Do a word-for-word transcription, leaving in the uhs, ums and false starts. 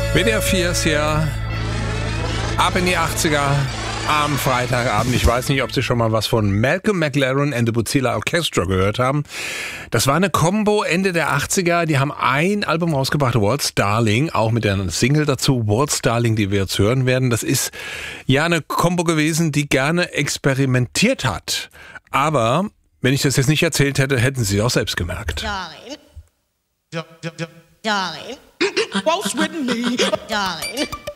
W D R vier ist hier ab in die achtziger am Freitagabend. Ich weiß nicht, ob Sie schon mal was von Malcolm McLaren and the Bozilla Orchestra gehört haben. Das war eine Combo Ende der achtziger. Die haben ein Album rausgebracht, Waltz Darling, auch mit der Single dazu, Waltz Darling, die wir jetzt hören werden. Das ist ja eine Combo gewesen, die gerne experimentiert hat. Aber wenn ich das jetzt nicht erzählt hätte, hätten Sie es auch selbst gemerkt. Darling. Ja, ja, ja. Darling. Waltz with me. Darling.